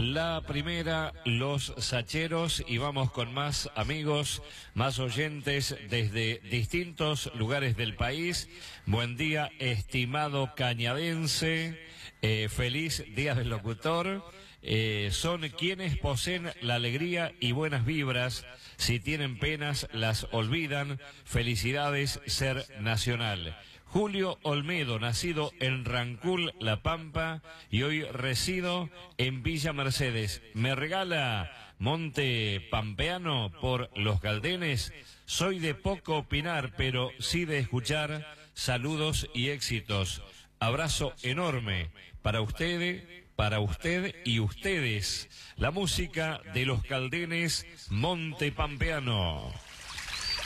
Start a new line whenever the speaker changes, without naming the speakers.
La primera, Los Sacheros, y vamos con más amigos, más oyentes desde distintos lugares del país. Buen día, estimado cañadense, feliz Día del Locutor. Son quienes poseen la alegría y buenas vibras. Si tienen penas, las olvidan. Felicidades, ser nacional. Julio Olmedo, nacido en Rancul, La Pampa, y hoy resido en Villa Mercedes. Me regala Monte Pampeano por Los Galdenes. Soy de poco opinar, pero sí de escuchar. Saludos y éxitos. Abrazo enorme para usted y ustedes. La música de Los Caldenes, Monte Pampeano.